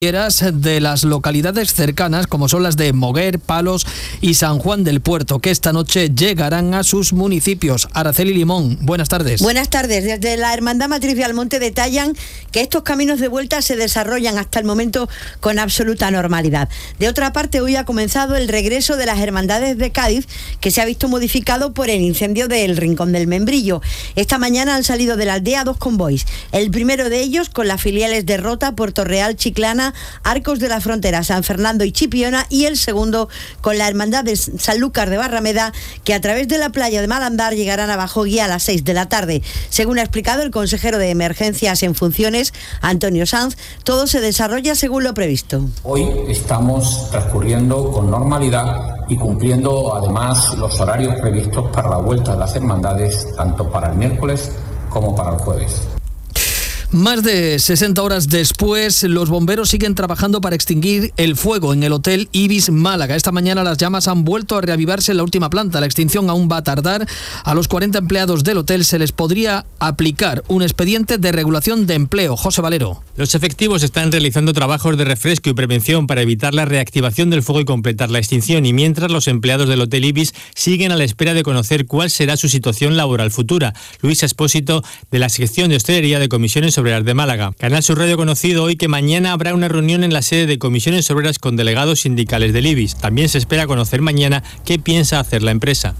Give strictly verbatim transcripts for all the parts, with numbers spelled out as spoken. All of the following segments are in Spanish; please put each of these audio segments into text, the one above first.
de las localidades cercanas, como son las de Moguer, Palos y San Juan del Puerto, que esta noche llegarán a sus municipios. Araceli Limón, buenas tardes. Buenas tardes. Desde la Hermandad Matriz de Almonte detallan que estos caminos de vuelta se desarrollan hasta el momento con absoluta normalidad. De otra parte, hoy ha comenzado el regreso de las hermandades de Cádiz, que se ha visto modificado por el incendio del Rincón del Membrillo. Esta mañana han salido de la aldea dos convoys. El primero de ellos con las filiales de Rota, Puerto Real, Chiclana, Arcos de la Frontera, San Fernando y Chipiona, y el segundo con la Hermandad de Sanlúcar de Barrameda, que a través de la playa de Malandar llegarán a Bajoguía a las seis de la tarde. Según ha explicado el consejero de Emergencias en funciones, Antonio Sanz, todo se desarrolla según lo previsto. Hoy estamos transcurriendo con normalidad y cumpliendo además los horarios previstos para la vuelta de las hermandades, tanto para el miércoles como para el jueves. Más de sesenta horas después, los bomberos siguen trabajando para extinguir el fuego en el Hotel Ibis Málaga. Esta mañana las llamas han vuelto a reavivarse en la última planta. La extinción aún va a tardar. A los cuarenta empleados del hotel se les podría aplicar un expediente de regulación de empleo. José Valero. Los efectivos están realizando trabajos de refresco y prevención para evitar la reactivación del fuego y completar la extinción. Y mientras, los empleados del Hotel Ibis siguen a la espera de conocer cuál será su situación laboral futura. Luis Espósito, de la sección de hostelería de Comisiones Obreras de Málaga. Canal Sur Radio ha conocido hoy que mañana habrá una reunión en la sede de Comisiones Obreras con delegados sindicales del Ibis. También se espera conocer mañana qué piensa hacer la empresa.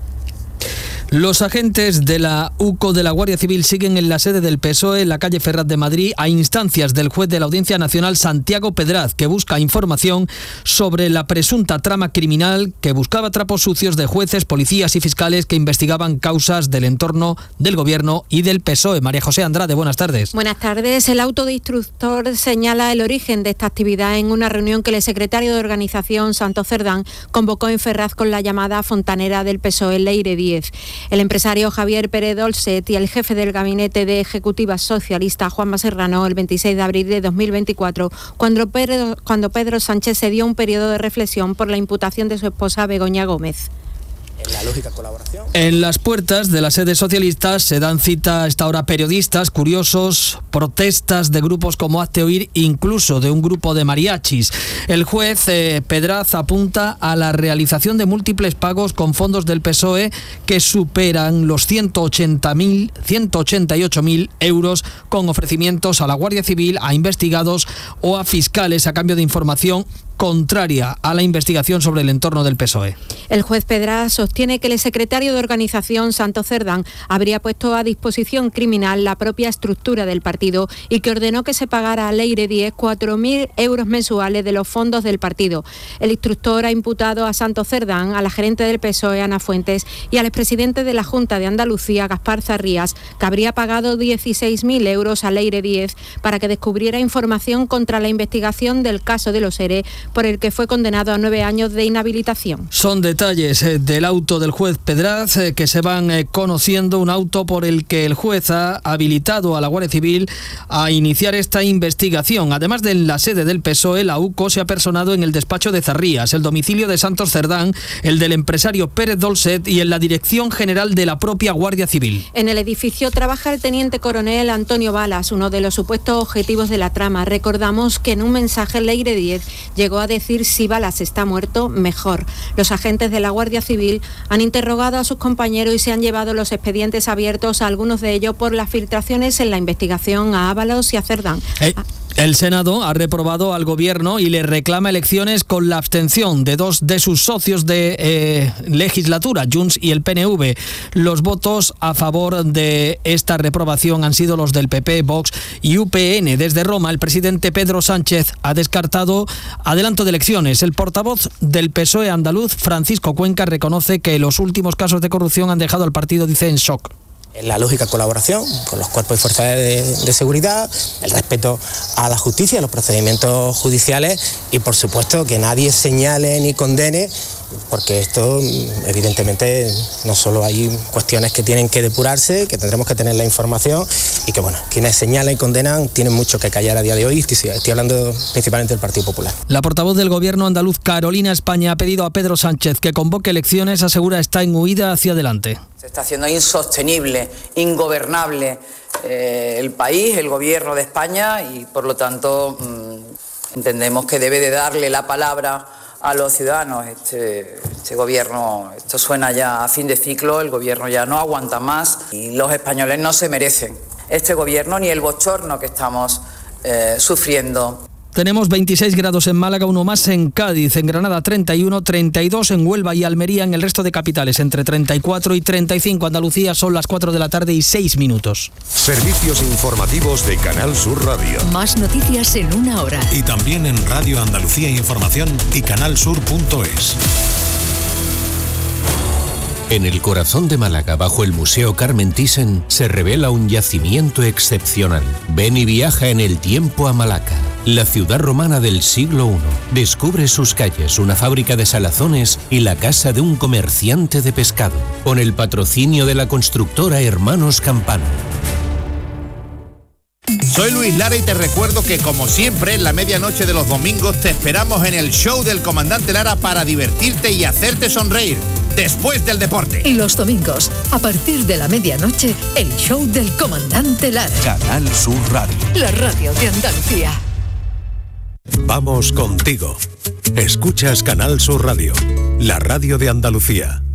Los agentes de la U C O de la Guardia Civil siguen en la sede del P S O E en la calle Ferraz de Madrid a instancias del juez de la Audiencia Nacional Santiago Pedraz, que busca información sobre la presunta trama criminal que buscaba trapos sucios de jueces, policías y fiscales que investigaban causas del entorno del Gobierno y del P S O E. María José Andrade, buenas tardes. Buenas tardes. El auto de instructor señala el origen de esta actividad en una reunión que el secretario de organización, Santos Cerdán, convocó en Ferraz con la llamada fontanera del P S O E, Leire Díez. El empresario Javier Pérez Dolcet y el jefe del gabinete de ejecutiva socialista, Juanma Serrano, el veintiséis de abril de dos mil veinticuatro, cuando Pedro, cuando Pedro Sánchez se dio un periodo de reflexión por la imputación de su esposa Begoña Gómez. En la lógica colaboración. En las puertas de la sede socialista se dan cita a esta hora periodistas, curiosos, protestas de grupos como Hazte Oír, incluso de un grupo de mariachis. El juez eh, Pedraz apunta a la realización de múltiples pagos con fondos del P S O E que superan los ciento ochenta mil, ciento ochenta y ocho mil euros con ofrecimientos a la Guardia Civil, a investigados o a fiscales a cambio de información contraria a la investigación sobre el entorno del P S O E. El juez Pedraz sostiene que el secretario de organización, Santos Cerdán, habría puesto a disposición criminal la propia estructura del partido y que ordenó que se pagara a Leire Díez cuatro mil euros mensuales de los fondos del partido. El instructor ha imputado a Santos Cerdán, a la gerente del P S O E, Ana Fuentes, y al expresidente de la Junta de Andalucía, Gaspar Zarrías, que habría pagado dieciséis mil euros a Leire Díez para que descubriera información contra la investigación del caso de los ERE, por el que fue condenado a nueve años de inhabilitación. Son detalles eh, del auto del juez Pedraz eh, que se van eh, conociendo, un auto por el que el juez ha habilitado a la Guardia Civil a iniciar esta investigación. Además de en la sede del P S O E, la U C O se ha personado en el despacho de Zarrías, el domicilio de Santos Cerdán, el del empresario Pérez Dolcet y en la Dirección General de la propia Guardia Civil. En el edificio trabaja el teniente coronel Antonio Balas, uno de los supuestos objetivos de la trama. Recordamos que en un mensaje Leire Díez llegó a decir: si Balas está muerto, mejor. Los agentes de la Guardia Civil han interrogado a sus compañeros y se han llevado los expedientes abiertos, a algunos de ellos por las filtraciones en la investigación a Ábalos y a Cerdán. Eh. El Senado ha reprobado al Gobierno y le reclama elecciones con la abstención de dos de sus socios de eh, legislatura, Junts y el P N V. Los votos a favor de esta reprobación han sido los del P P, Vox y U P N. Desde Roma, el presidente Pedro Sánchez ha descartado adelanto de elecciones. El portavoz del P S O E andaluz, Francisco Cuenca, reconoce que los últimos casos de corrupción han dejado al partido, dice, en shock. En la lógica colaboración con los cuerpos y fuerzas de, de seguridad, el respeto a la justicia, a los procedimientos judiciales y, por supuesto, que nadie señale ni condene, porque esto, evidentemente, no solo hay cuestiones que tienen que depurarse, que tendremos que tener la información y que, bueno, quienes señalan y condenan tienen mucho que callar a día de hoy. Estoy, estoy hablando principalmente del Partido Popular. La portavoz del Gobierno andaluz, Carolina España, ha pedido a Pedro Sánchez que convoque elecciones. Asegura está en huida hacia adelante. Se está haciendo insostenible, ingobernable eh, el país, el Gobierno de España y, por lo tanto, mmm, Entendemos que debe de darle la palabra a los ciudadanos. Este, este gobierno, esto suena ya a fin de ciclo, el gobierno ya no aguanta más y los españoles no se merecen este gobierno ni el bochorno que estamos eh, sufriendo. Tenemos veintiséis grados en Málaga, uno más en Cádiz, en Granada treinta y uno, treinta y dos en Huelva y Almería, en el resto de capitales entre treinta y cuatro y treinta y cinco. Andalucía son las cuatro de la tarde y seis minutos. Servicios informativos de Canal Sur Radio. Más noticias en una hora. Y también en Radio Andalucía Información y canalsur punto es. En el corazón de Málaga, bajo el Museo Carmen Thyssen, se revela un yacimiento excepcional. Ven y viaja en el tiempo a Malaca, la ciudad romana del siglo primero. Descubre sus calles, una fábrica de salazones y la casa de un comerciante de pescado, con el patrocinio de la constructora Hermanos Campano. Soy Luis Lara y te recuerdo que, como siempre, en la medianoche de los domingos te esperamos en el show del Comandante Lara para divertirte y hacerte sonreír después del deporte. Y los domingos, a partir de la medianoche, el show del Comandante Lara. Canal Sur Radio. La radio de Andalucía. Vamos contigo. Escuchas Canal Sur Radio, la radio de Andalucía.